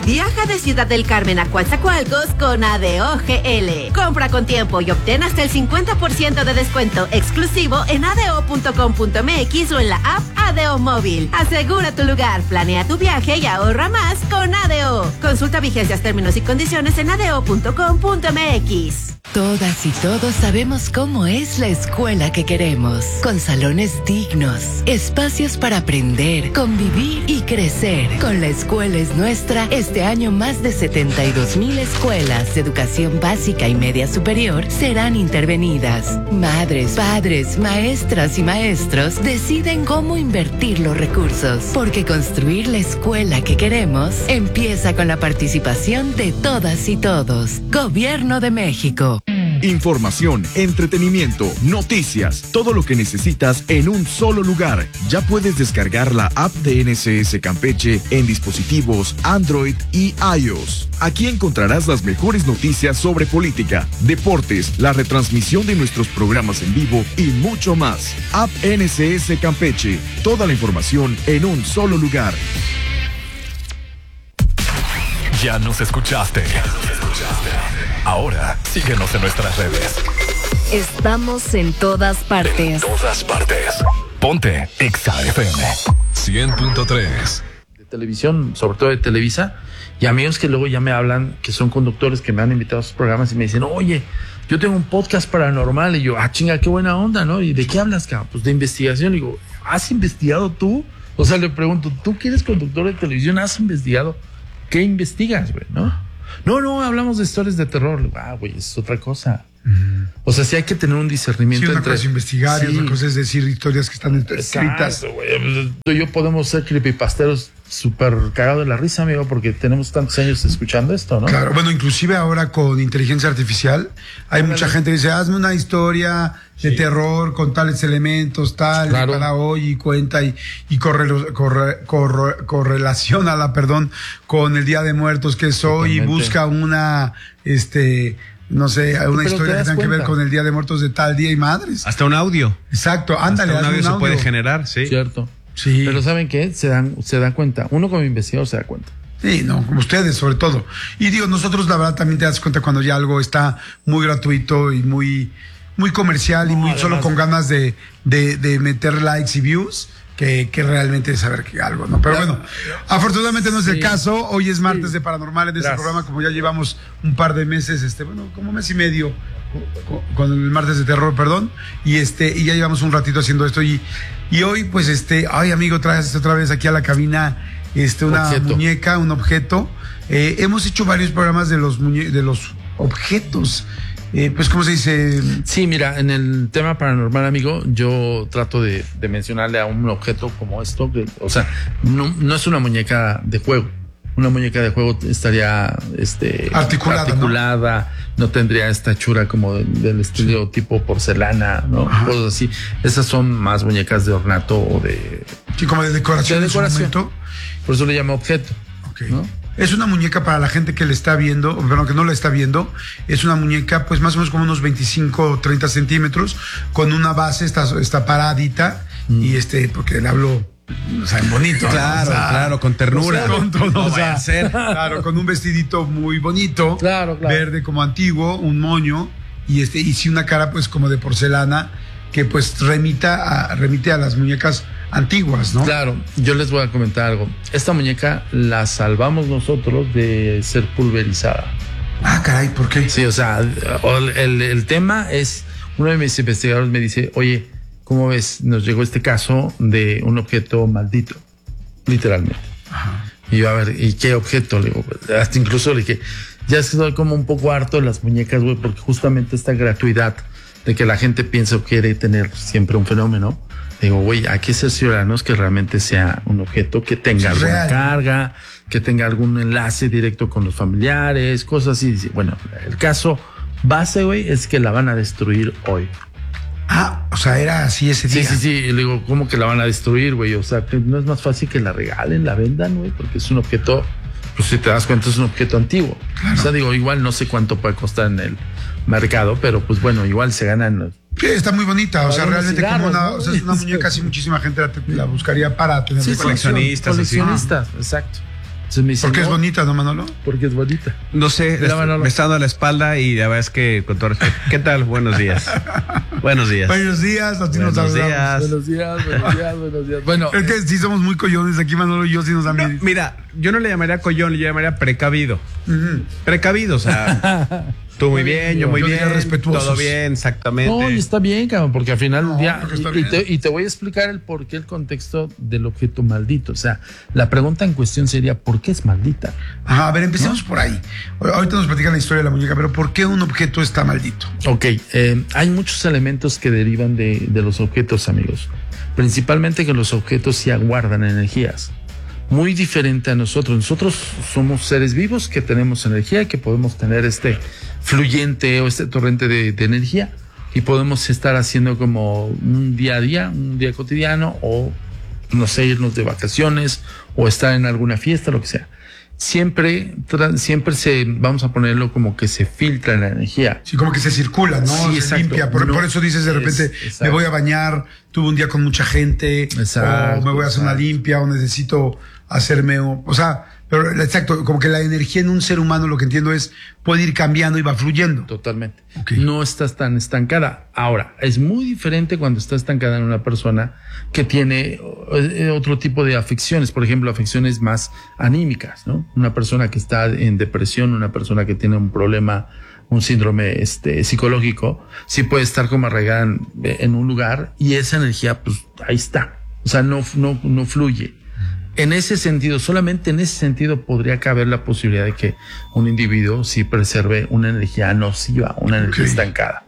Viaja de Ciudad del Carmen a Coatzacoalcos con ADO GL. Compra con tiempo y obtén hasta el 50% de descuento exclusivo en ado.com.mx o en la app ADO Móvil. Asegura tu lugar, planea tu viaje y ahorra más con ADO. Consulta vigencias, términos y condiciones en ado.com.mx. Todas y todos sabemos cómo es la escuela que queremos, con salones dignos, espacios para aprender, convivir y crecer. Con La Escuela es Nuestra, este año más de 72,000 escuelas de educación básica y media superior serán intervenidas. Madres, padres, maestras y maestros deciden cómo invertir los recursos, porque construir la escuela que queremos empieza con la participación de todas y todos. Gobierno de México. Información, entretenimiento, noticias, todo lo que necesitas en un solo lugar. Ya puedes descargar la app de NSS Campeche en dispositivos Android y iOS. Aquí encontrarás las mejores noticias sobre política, deportes, la retransmisión de nuestros programas en vivo y mucho más. App NSS Campeche, toda la información en un solo lugar. Ya nos escuchaste. Ahora, síguenos en nuestras redes. Estamos en todas partes. En todas partes. Ponte Exa FM 100.3. De televisión, sobre todo de Televisa, y amigos que luego ya me hablan, que son conductores que me han invitado a sus programas y me dicen, oye, yo tengo un podcast paranormal. Y yo, chinga, qué buena onda, ¿no? ¿Y de qué hablas, cabrón? Pues de investigación. Y digo, ¿has investigado tú? O sea, le pregunto, ¿tú que eres conductor de televisión, has investigado? ¿Qué investigas, güey, no? No, hablamos de historias de terror. Güey, es otra cosa. O sea, sí hay que tener un discernimiento. Sí, una cosa es investigar y otra cosa es decir historias que están escritas. Tú y yo podemos ser creepypasteros súper cagados de la risa, amigo, porque tenemos tantos años escuchando esto, ¿no? Claro, bueno, inclusive ahora con inteligencia artificial hay mucha gente que dice, hazme una historia de terror con tales elementos, tal, claro, para hoy, y cuenta y correlaciónala, con el Día de Muertos que es hoy, y busca una, no sé, una historia que tenga que ver con el Día de Muertos de tal día y madres. Hasta un audio. Exacto, ándale. Hasta un audio se puede generar, sí. Cierto. Sí. Pero ¿saben qué? Se dan cuenta. Uno como investigador se da cuenta. Sí, no, como ustedes sobre todo. Y digo, nosotros la verdad también te das cuenta cuando ya algo está muy gratuito y muy comercial y muy además, solo con ganas de meter likes y views. Que realmente saber que algo, ¿no? Pero bueno, afortunadamente no es el caso. Hoy es martes de Paranormal en este programa, como ya llevamos un par de meses, como mes y medio con el martes de terror, perdón, y ya llevamos un ratito haciendo esto y hoy, pues, ay, amigo, traes otra vez aquí a la cabina, una muñeca, un objeto. Hemos hecho varios programas de los objetos. Pues, ¿cómo se dice? Sí, mira, en el tema paranormal, amigo, yo trato de mencionarle a un objeto como esto, que, o sea, no es una muñeca de juego. Una muñeca de juego estaría articulada, ¿no? Tendría esta hechura como del estilo tipo porcelana, ¿no? Ajá. Cosas así. Esas son más muñecas de ornato o de... Sí, como de decoración. Por eso le llamo objeto. Okay. ¿No? Es una muñeca para la gente que le está viendo, pero que no la está viendo. Es una muñeca, pues más o menos como unos 25 o 30 centímetros, con una base, está paradita, y porque le hablo, o sea, en bonito. Claro, ¿no? O sea, claro, con ternura. Claro, con un vestidito muy bonito, claro. Verde como antiguo, un moño, y sí una cara pues como de porcelana, que pues remite a las muñecas antiguas, ¿no? Claro, yo les voy a comentar algo. Esta muñeca la salvamos nosotros de ser pulverizada. Ah, caray, ¿por qué? Sí, o sea, el tema es, uno de mis investigadores me dice, oye, ¿cómo ves? Nos llegó este caso de un objeto maldito, literalmente. Ajá. Y yo, a ver, ¿y qué objeto? Le digo, hasta incluso le dije, ya estoy como un poco harto de las muñecas, güey, porque justamente esta gratuidad de que la gente piensa o quiere tener siempre un fenómeno. Digo, güey, hay que ser ciudadanos que realmente sea un objeto que tenga alguna carga, que tenga algún enlace directo con los familiares, cosas así. Bueno, el caso base, güey, es que la van a destruir hoy. Ah, o sea, era así ese día. Sí. Y le digo, ¿cómo que la van a destruir, güey? O sea, que no es más fácil que la regalen, la vendan, güey, porque es un objeto, pues si te das cuenta, es un objeto antiguo. Claro. O sea, digo, igual no sé cuánto puede costar en el mercado, pero pues bueno, igual se ganan. Sí, está muy bonita, o sea, realmente cigarros, como o sea, es una muñeca así, muchísima gente la buscaría para tener coleccionistas, exacto. Entonces me dice, ¿Por qué es bonita, no, Manolo? Porque es bonita. No sé, me está dando la espalda y la verdad es que con todo respeto. ¿Qué tal? Buenos días. Buenos días. Buenos días, así nos Buenos saludamos. días. Buenos días, buenos días, buenos días. Bueno, Es que sí somos muy collones aquí, Manolo y yo, sí nos dan bien. Mira, yo no le llamaría collón, le llamaría precavido. Precavido, o sea, tú muy bien, yo muy Yo diría bien, respetuosos. todo bien, exactamente. no, y está bien, cabrón, porque al final del día, porque está y bien. te voy a explicar el porqué, el contexto del objeto maldito. O sea, la pregunta en cuestión sería, ¿por qué es maldita? Ajá, a ver, empecemos por ahí. Ahorita nos platican la historia de la muñeca, pero ¿por qué un objeto está maldito? Ok, hay muchos elementos que derivan de los objetos, amigos. Principalmente que los objetos sí aguardan energías. Muy diferente a nosotros. Nosotros somos seres vivos que tenemos energía, que podemos tener este fluyente o este torrente de energía y podemos estar haciendo como un día a día, un día cotidiano o, no sé, irnos de vacaciones o estar en alguna fiesta, lo que sea. Siempre vamos a ponerlo como que se filtra la energía. Sí, como que se circula, ¿no? Sí, se exacto. limpia. Por eso dices de repente, Exacto. me voy a bañar, tuve un día con mucha gente, Exacto, o me voy a hacer una limpia, o necesito hacerme, o sea, pero exacto, como que la energía en un ser humano, lo que entiendo es, puede ir cambiando y va fluyendo. Totalmente. Ok. No estás tan estancada. Ahora, es muy diferente cuando está estancada en una persona que tiene otro tipo de afecciones, por ejemplo, afecciones más anímicas, ¿no? Una persona que está en depresión, una persona que tiene un problema, un síndrome psicológico, sí puede estar como arraigada en un lugar y esa energía, pues ahí está. O sea, no fluye. En ese sentido, solamente en ese sentido podría caber la posibilidad de que un individuo sí preserve una energía nociva, una energía estancada.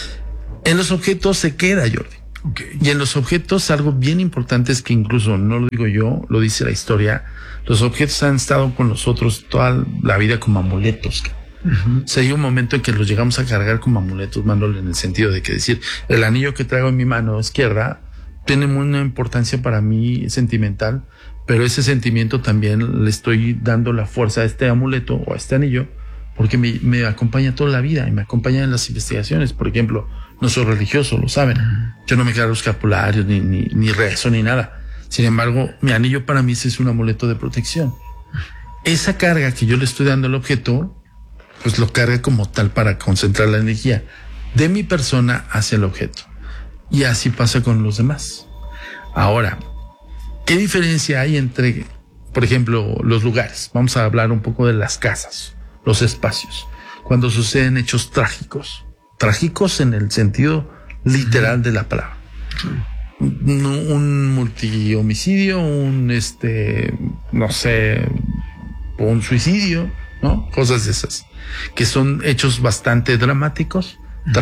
En los objetos se queda, Jordi. Okay. Y en los objetos algo bien importante es que incluso, no lo digo yo, lo dice la historia, los objetos han estado con nosotros toda la vida como amuletos. O sea, hay un momento en que los llegamos a cargar como amuletos, Manuel, en el sentido de que decir, el anillo que traigo en mi mano izquierda tiene una importancia para mí sentimental, pero ese sentimiento también le estoy dando la fuerza a este amuleto o a este anillo porque me acompaña toda la vida y me acompaña en las investigaciones. Por ejemplo, no soy religioso, lo saben. Yo no me claro escapularios ni rezo ni nada. Sin embargo, mi anillo para mí es un amuleto de protección. Esa carga que yo le estoy dando al objeto, pues lo carga como tal para concentrar la energía de mi persona hacia el objeto. Y así pasa con los demás. Ahora, ¿qué diferencia hay entre, por ejemplo, los lugares? Vamos a hablar un poco de las casas, los espacios. Cuando suceden hechos trágicos. Trágicos en el sentido literal de la palabra. Un multihomicidio, no sé, un suicidio, ¿no? Cosas de esas. Que son hechos bastante dramáticos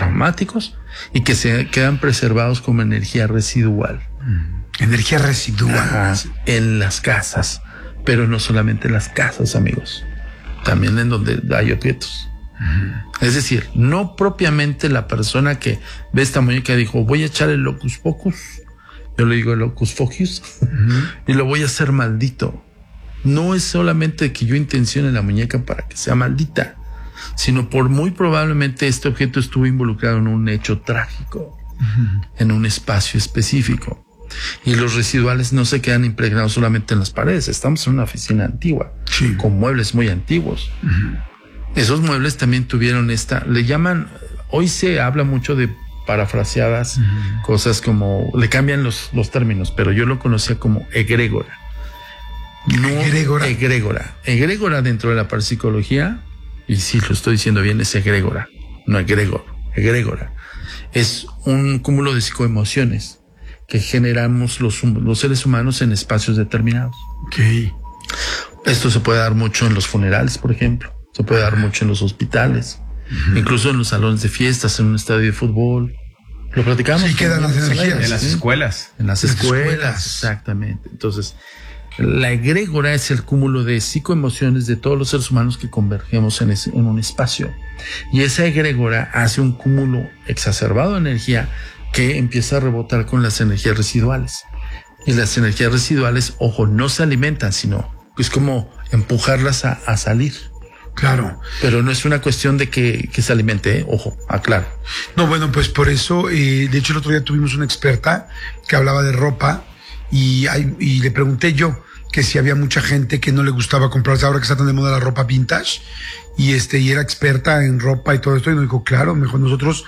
y que se quedan preservados como energía residual. Energía residual. Ajá, en las casas, pero no solamente en las casas, amigos, también en donde hay objetos. Es decir, no propiamente la persona que ve esta muñeca dijo, voy a echar el locus pocus, yo le digo el locus focus, y lo voy a hacer maldito. No es solamente que yo intencione la muñeca para que sea maldita, sino por muy probablemente este objeto estuvo involucrado en un hecho trágico, en un espacio específico. Y los residuales no se quedan impregnados solamente en las paredes. Estamos en una oficina antigua, con muebles muy antiguos. Esos muebles también tuvieron le llaman, hoy se habla mucho de parafraseadas, cosas como, le cambian los términos, pero yo lo conocía como egrégora. No, egrégora dentro de la parapsicología, y sí lo estoy diciendo bien, es egrégora, no egrégora. Es un cúmulo de psicoemociones que generamos los seres humanos en espacios determinados. Okay. Esto se puede dar mucho en los funerales, por ejemplo. Se puede dar mucho en los hospitales, incluso en los salones de fiestas, en un estadio de fútbol. Lo platicamos. Sí, quedan las energías. En las escuelas. En las escuelas, exactamente. Entonces, la egrégora es el cúmulo de psicoemociones de todos los seres humanos que convergemos en un espacio. Y esa egrégora hace un cúmulo exacerbado de energía que empieza a rebotar con las energías residuales. Y las energías residuales, ojo, no se alimentan, sino es como empujarlas a salir. Claro. Pero no es una cuestión de que se alimente, ojo, aclaro. No, bueno, pues por eso, de hecho el otro día tuvimos una experta que hablaba de ropa y le pregunté yo, que si había mucha gente que no le gustaba comprarse, ahora que está tan de moda la ropa vintage, y era experta en ropa y todo esto, y nos dijo, claro, mejor nosotros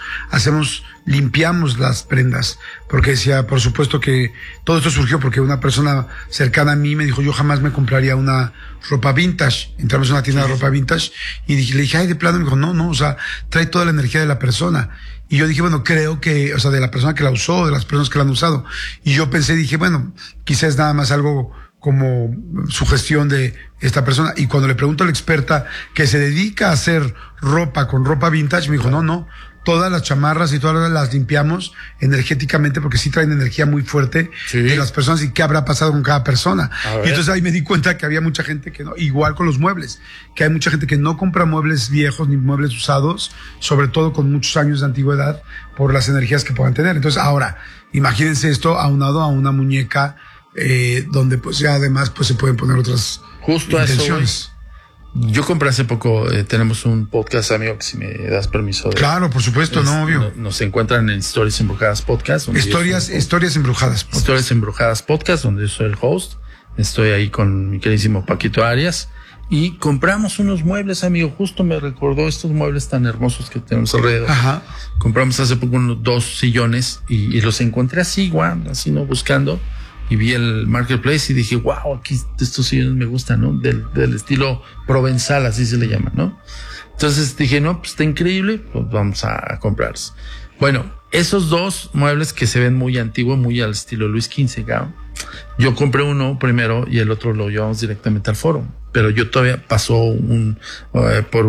limpiamos las prendas, porque decía, por supuesto que todo esto surgió porque una persona cercana a mí me dijo, yo jamás me compraría una ropa vintage. Entramos a una tienda de ropa vintage y le dije, ay, de plano, me dijo, no, o sea, trae toda la energía de la persona. Y yo dije, bueno, creo que, o sea, de la persona que la usó, de las personas que la han usado. Y yo dije, bueno, quizás nada más algo como sugestión de esta persona. Y cuando le pregunto a la experta que se dedica a hacer ropa con ropa vintage, me dijo, no, todas las chamarras y todas las limpiamos energéticamente porque sí traen energía muy fuerte de las personas y qué habrá pasado con cada persona. Y entonces ahí me di cuenta que había mucha gente que no, igual con los muebles, que hay mucha gente que no compra muebles viejos ni muebles usados, sobre todo con muchos años de antigüedad, por las energías que puedan tener. Entonces ahora, imagínense esto aunado a una muñeca donde pues ya además pues se pueden poner otras intenciones. Eso, yo compré hace poco, tenemos un podcast, amigo, que si me das permiso. Claro, por supuesto, obvio. Nos encuentran en Historias Embrujadas Podcast. Historias Embrujadas Podcast. Historias Embrujadas Podcast, donde yo soy el host. Estoy ahí con mi queridísimo Paquito Arias. Y compramos unos muebles, amigo. Justo me recordó estos muebles tan hermosos que tenemos alrededor. Ajá. Compramos hace poco unos 2 sillones y los encontré así, igual, así, ¿no? Buscando. Y vi el Marketplace y dije, wow, aquí estos sillones me gustan, ¿no? Del estilo provenzal, así se le llama, ¿no? Entonces dije, no, pues está increíble, pues vamos a comprarlos. Bueno, esos 2 muebles que se ven muy antiguos, muy al estilo Luis XV, cabrón. Yo compré uno primero y el otro lo llevamos directamente al foro. Pero yo todavía pasó por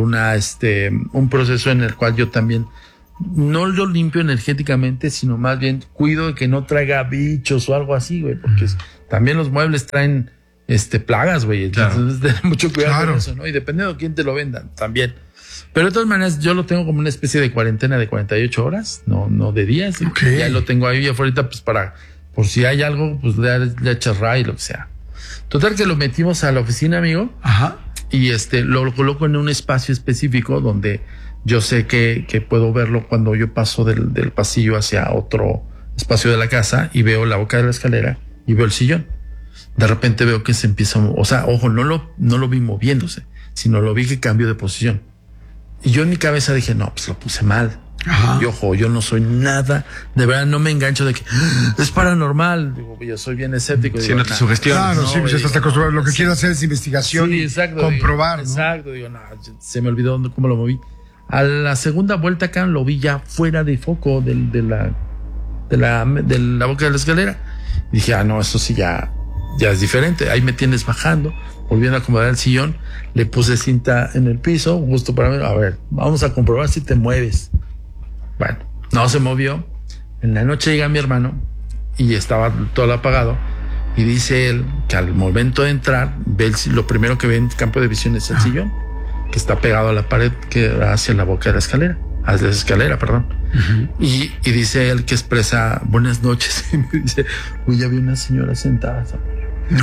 un proceso en el cual yo también no lo limpio energéticamente, sino más bien cuido de que no traiga bichos o algo así, güey, porque también los muebles traen plagas, güey. Entonces, tener mucho cuidado con eso, ¿no? Y dependiendo de quién te lo vendan, también. Pero de todas maneras, yo lo tengo como una especie de cuarentena de 48 horas, no de días. Okay. Ya lo tengo ahí afuera, pues por si hay algo, pues le echas ray, lo que sea. Total que lo metimos a la oficina, amigo. Ajá. Y lo coloco en un espacio específico donde yo sé que puedo verlo cuando yo paso del pasillo hacia otro espacio de la casa y veo la boca de la escalera y veo el sillón. De repente veo que se empieza, o sea, ojo, no lo vi moviéndose, sino lo vi que cambió de posición. Y yo en mi cabeza dije, no, pues lo puse mal. Ajá. Y ojo, yo no soy nada, de verdad no me engancho de que es paranormal. Digo, yo soy bien escéptico. Si no te sugestionas. Claro, sí, pues estás acostumbrado. Lo que quieres hacer es investigación y comprobar. Exacto, digo, no, se me olvidó cómo lo moví. A la segunda vuelta acá lo vi ya fuera de foco de la boca de la escalera. Y dije, no, eso sí ya es diferente. Ahí me tienes bajando, volviendo a acomodar el sillón. Le puse cinta en el piso, justo para mí. A ver, vamos a comprobar si te mueves. Bueno, no se movió. En la noche llega mi hermano y estaba todo apagado. Y dice él que al momento de entrar, lo primero que ve en campo de visión es el sillón, que está pegado a la pared que va hacia la boca de la escalera, hacia la escalera, perdón. Uh-huh. Y dice él que expresa buenas noches y me dice, uy, ya vi una señora sentada. No.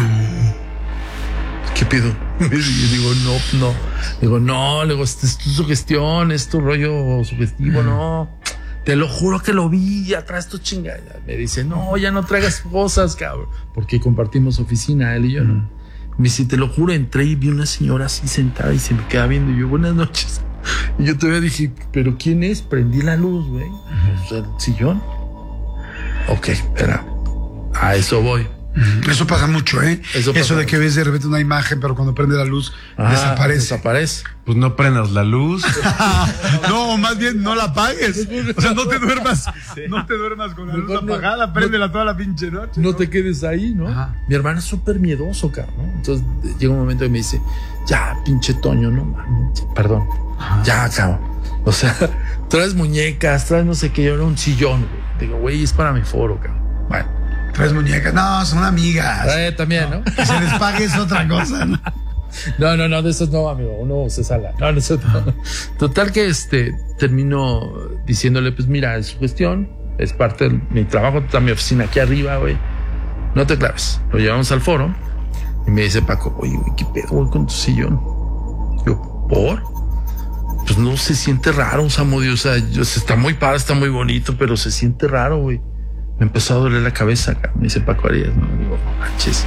¿Qué pido? Y digo, no. Digo, no, le digo, es tu sugestión, es tu rollo sugestivo, no. Te lo juro que lo vi atrás tu chingada. Me dice, no, ya no traigas cosas, cabrón. Porque compartimos oficina, él y yo, ¿no? Me dice, te lo juro, entré y vi una señora así sentada y se me queda viendo. Y yo, buenas noches. Y yo todavía dije, ¿pero quién es? Prendí la luz, güey. O sea, el sillón. Ok, espera. A eso voy. Eso pasa mucho, ¿eh? Eso de que ves de repente una imagen, pero cuando prende la luz, desaparece. Pues no prendas la luz. No, más bien no la apagues. O sea, no te duermas. No te duermas con la luz apagada. Préndela toda la pinche noche. No te quedes ahí, ¿no? Ajá. Mi hermano es súper miedoso, cabrón. Entonces llega un momento que me dice, ya, pinche Toño, no mames. Perdón. Ajá. Ya, cabrón. O sea, traes muñecas, traes no sé qué, yo era un sillón, güey. Digo, güey, es para mi foro, cabrón. Bueno. Traes muñecas. No, son amigas. También, ¿no? Que se les pague es otra cosa, ¿no? No, de esos no, amigo. Uno se sala. No, eso no. Total que termino diciéndole, pues mira, es su gestión, es parte de mi trabajo, está mi oficina aquí arriba, güey. No te claves. Lo llevamos al foro y me dice Paco, oye, güey, ¿qué pedo, güey, con tu sillón? Yo, ¿por? Pues no, se siente raro, Samudio. O sea, está muy padre, está muy bonito, pero se siente raro, güey. Me empezó a doler la cabeza, acá. Me dice Paco Arias, no, digo, no manches.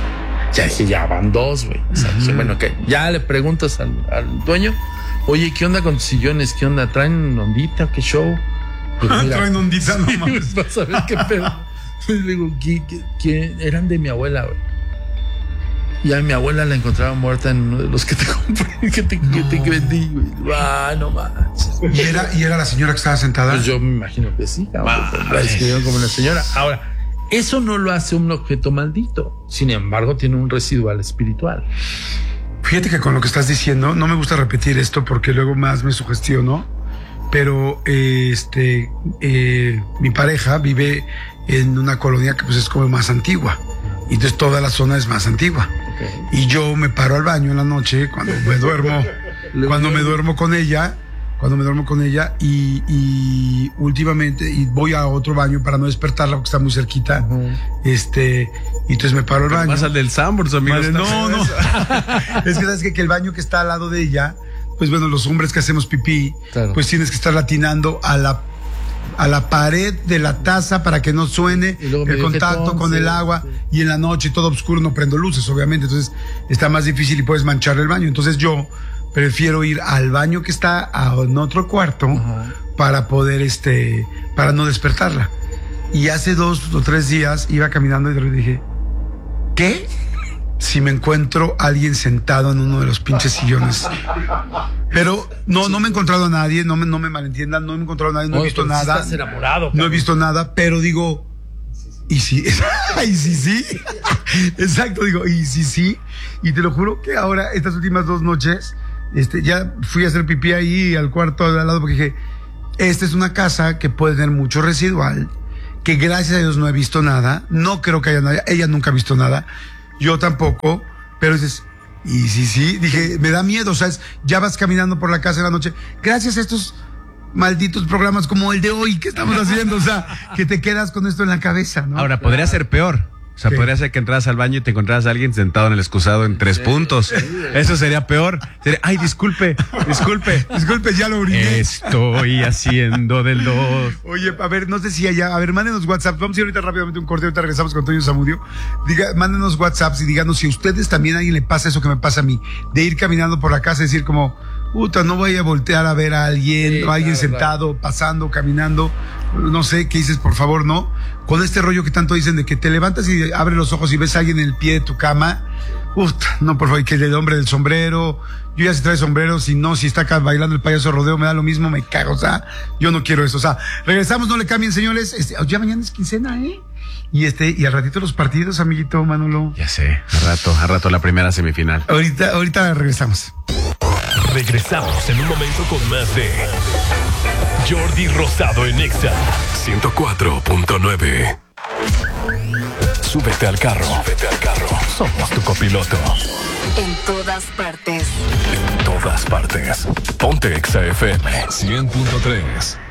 Ya van 2, güey. O sea, bueno, que ya le preguntas al dueño, oye, ¿qué onda con tus sillones? ¿Qué onda? ¿Traen ondita? ¿Qué show? Pues mira, traen ondita, no mames. Vas a ver qué pedo. Le digo, ¿qué? Eran de mi abuela, güey. Y a mi abuela la encontraba muerta en uno de los que te compré, que te vendí, güey. No manches. ¿Y era la señora que estaba sentada? Pues yo me imagino que sí, la describieron como una señora. Ahora, eso no lo hace un objeto maldito. Sin embargo, tiene un residual espiritual. Fíjate que con lo que estás diciendo, no me gusta repetir esto porque luego más me sugestiono, pero mi pareja vive en una colonia que pues es como más antigua. Y entonces toda la zona es más antigua. Okay. Y yo me paro al baño en la noche cuando me duermo con ella, y últimamente y voy a otro baño para no despertarla porque está muy cerquita. Y entonces me paro al baño. Vas al del Sanborns, amigos. Vale, no. Es que sabes que el baño que está al lado de ella, pues bueno, los hombres que hacemos pipí, claro, pues tienes que estar latinando a la pared de la taza para que no suene el contacto con el agua, y en la noche todo oscuro no prendo luces, obviamente, entonces está más difícil y puedes manchar el baño. Entonces yo prefiero ir al baño que está en otro cuarto para poder para no despertarla. Y hace 2 o 3 días iba caminando y dije, ¿qué? Si me encuentro a alguien sentado en uno de los pinches sillones. Pero no me he encontrado a nadie, no me malentiendan, no he encontrado a nadie, no he visto nada. Estás enamorado, cabrón. No he visto nada, pero digo, ¿y sí? ¿Y sí? Exacto, digo, ¿y sí? Y te lo juro que ahora, estas últimas 2 noches, ya fui a hacer pipí ahí al cuarto de al lado porque dije, esta es una casa que puede tener mucho residual, que gracias a Dios no he visto nada, no creo que haya nadie, ella nunca ha visto nada, yo tampoco, pero dices, y sí, dije, me da miedo, o sea, ya vas caminando por la casa en la noche, gracias a estos malditos programas como el de hoy que estamos haciendo, o sea, que te quedas con esto en la cabeza, ¿no? Ahora, podría ser peor. O sea, podría ser que entras al baño y te encontraras a alguien sentado en el excusado en 3 puntos. Eso sería peor. Ay, disculpe, ya lo oriné. Estoy haciendo del 2. Oye, a ver, no sé si allá, mándenos WhatsApp. Vamos a ir ahorita rápidamente un corte, ahorita regresamos con Toño Zamudio. Mándenos WhatsApps y díganos si a ustedes también a alguien le pasa eso que me pasa a mí, de ir caminando por la casa y decir como, puta, no voy a voltear a ver a alguien, o a alguien sentado, pasando, caminando, no sé, ¿qué dices? Por favor, no. Con este rollo que tanto dicen de que te levantas y abres los ojos y ves a alguien en el pie de tu cama, no, por favor, que el hombre del sombrero, yo ya si trae sombrero, si está acá bailando el payaso rodeo, me da lo mismo, me cago, o sea, yo no quiero eso, o sea, regresamos, no le cambien, señores, ya mañana es quincena, y al ratito los partidos, amiguito Manolo. Ya sé, a rato la primera semifinal. Ahorita regresamos. Regresamos en un momento con más de Jordi Rosado en Exa 104.9. Súbete al carro. Somos tu copiloto. En todas partes. Ponte Exa FM 100.3.